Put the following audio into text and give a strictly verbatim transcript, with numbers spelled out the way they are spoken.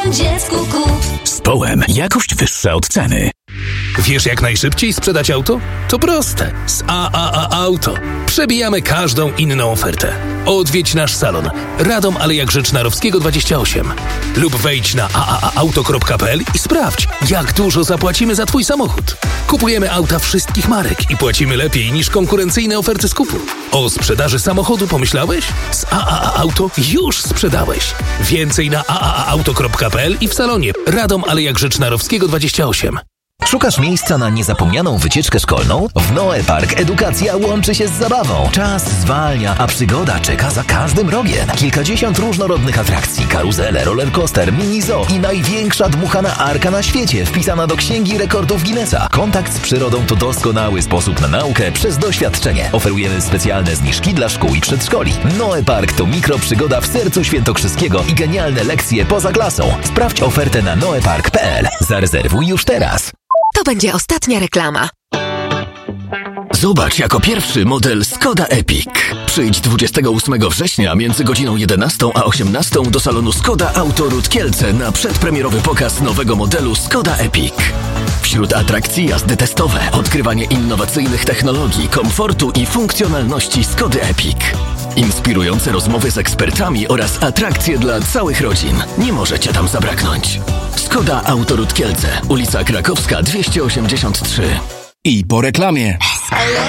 dziecku kup. Z Połem jakość wyższa od ceny. Wiesz, jak najszybciej sprzedać auto? To proste. Z A A A Auto. Przebijamy każdą inną ofertę. Odwiedź nasz salon. Radom Aleja Rzeczna-Rowskiego dwadzieścia osiem. Lub wejdź na a a a auto kropka p l i sprawdź, jak dużo zapłacimy za Twój samochód. Kupujemy auta wszystkich marek i płacimy lepiej niż konkurencyjne oferty skupu. O sprzedaży samochodu pomyślałeś? Z A A A Auto już sprzedałeś. Więcej na a a a auto kropka p l i w salonie. Radom Aleja Rzeczna-Rowskiego dwadzieścia osiem. Szukasz miejsca na niezapomnianą wycieczkę szkolną? W Noe Park edukacja łączy się z zabawą. Czas zwalnia, a przygoda czeka za każdym rogiem. Kilkadziesiąt różnorodnych atrakcji, karuzele, rollercoaster, mini zoo i największa dmuchana arka na świecie, wpisana do Księgi Rekordów Guinnessa. Kontakt z przyrodą to doskonały sposób na naukę przez doświadczenie. Oferujemy specjalne zniżki dla szkół i przedszkoli. Noe Park to mikroprzygoda w sercu świętokrzyskiego i genialne lekcje poza klasą. Sprawdź ofertę na noepark kropka p l. Zarezerwuj już teraz. To będzie ostatnia reklama. Zobacz jako pierwszy model Skoda Epic. Przyjdź dwudziestego ósmego września między godziną jedenastą a osiemnastą do salonu Skoda Autoród Kielce na przedpremierowy pokaz nowego modelu Skoda Epic. Wśród atrakcji jazdy testowe, odkrywanie innowacyjnych technologii, komfortu i funkcjonalności Skody Epic. Inspirujące rozmowy z ekspertami oraz atrakcje dla całych rodzin. Nie może Cię tam zabraknąć. Skoda Autoród Kielce, ulica Krakowska dwieście osiemdziesiąt trzy. I po reklamie.